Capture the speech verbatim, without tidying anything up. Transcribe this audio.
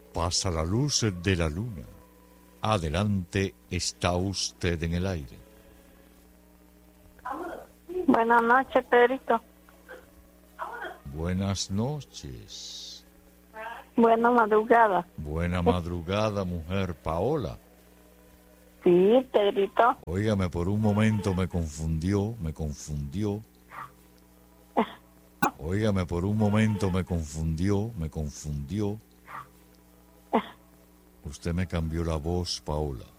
Pasa la luz de la luna. Adelante, está usted en el aire. Buenas noches, Pedrito. Buenas noches. Buena madrugada. Buena madrugada, mujer Paola. Sí, Pedrito. Óigame, por un momento me confundió, me confundió. Óigame, por un momento me confundió, me confundió. Usted me cambió la voz, Paola.